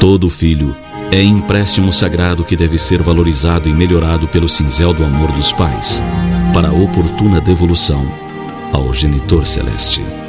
Todo filho é empréstimo sagrado que deve ser valorizado e melhorado pelo cinzel do amor dos pais, para a oportuna devolução ao genitor celeste.